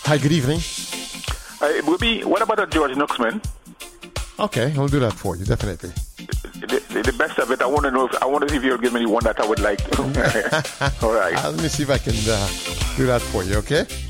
Hi, good evening. What about a George Nooksman? Okay, I'll do that for you, definitely. The best of it, I want to see if you'll give me one that I would like. All right. Let me see if I can do that for you, okay?